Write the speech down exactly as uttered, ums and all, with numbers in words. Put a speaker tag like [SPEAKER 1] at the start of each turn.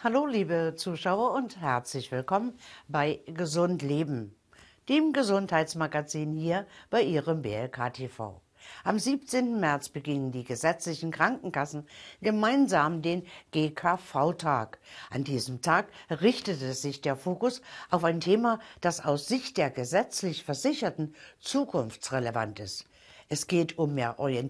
[SPEAKER 1] Hallo liebe Zuschauer und herzlich willkommen bei Gesund Leben, dem Gesundheitsmagazin hier bei Ihrem B L K T V. Am siebzehnten März beginnen die gesetzlichen Krankenkassen gemeinsam den G K V-Tag. An diesem Tag richtete sich der Fokus auf ein Thema, das aus Sicht der gesetzlich Versicherten zukunftsrelevant ist. Es geht um mehr Orientierung